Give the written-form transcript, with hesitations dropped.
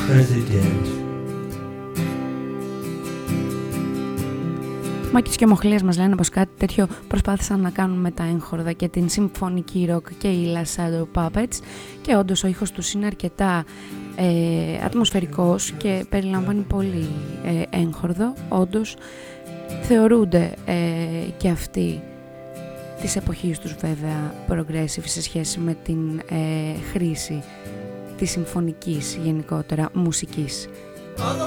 president. Μάκης και Μοχλίας μας λένε πως κάτι τέτοιο προσπάθησαν να κάνουν με τα έγχορδα και την συμφωνική ροκ και η La Shadow Puppets, και όντως ο ήχος τους είναι αρκετά ατμοσφαιρικός και περιλαμβάνει πολύ έγχορδο. Όντως θεωρούνται και αυτοί της εποχής τους βέβαια progressive σε σχέση με την χρήση της συμφωνικής γενικότερα μουσικής. All the